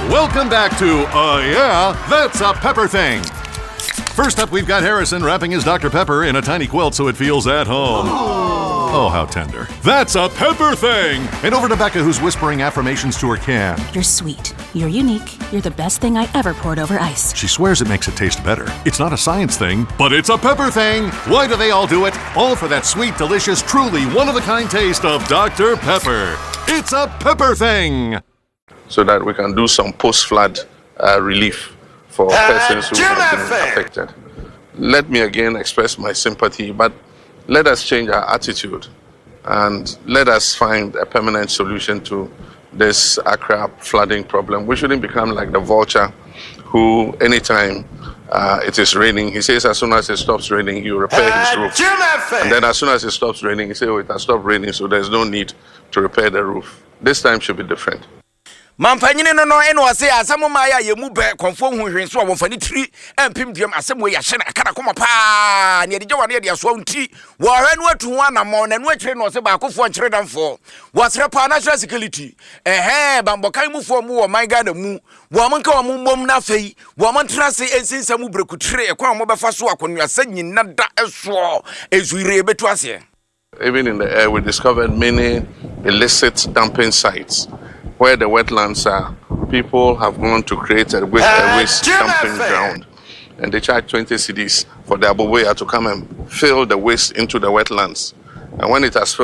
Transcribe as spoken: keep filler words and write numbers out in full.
Welcome back to, uh, yeah, That's a Pepper Thing. First up, we've got Harrison wrapping his Doctor Pepper in a tiny quilt so it feels at home. Oh, how tender. That's a Pepper Thing! And over to Becca, who's whispering affirmations to her can. You're sweet. You're unique. You're the best thing I ever poured over ice. She swears it makes it taste better. It's not a science thing, but it's a Pepper Thing! Why do they all do it? All for that sweet, delicious, truly one-of-a-kind taste of Doctor Pepper. It's a Pepper Thing! So that we can do some post-flood uh, relief for persons who have been affected. Let me again express my sympathy, but let us change our attitude and let us find a permanent solution to this Accra flooding problem. We shouldn't become like the vulture who, anytime uh, it is raining, he says as soon as it stops raining, he will repair his roof. And then as soon as it stops raining, he says, oh, it has stopped raining, so there's no need to repair the roof. This time should be different. Mampanyine no no eno ase asamo maya ye mu be konfo huhwen so wo fani tiri empim diam asemo ya hye na kana koma pa ne de gwa ne de aso nti wo hwanu atu ho anamo na no akire no se ba akofo nkire danfo wo sere pa national security eh eh bambokan mu fo mu wo man ga na mu wo man ka wo mu mom na fei wo man tra se ensinsa mu brekutire e kwa mo be fa so akonu asanyi na da eso ezuire betu ase. Even in the air, we discovered many illicit dumping sites where the wetlands are. People have gone to create a waste, a waste dumping ground, and they charge twenty cedis for the aboboya to come and fill the waste into the wetlands. And when it has filled